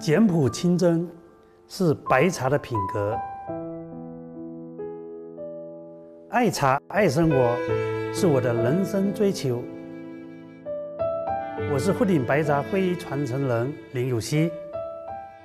简朴清真是白茶的品格，爱茶爱生活是我的人生追求。我是鹤顶白茶会传承人林有希。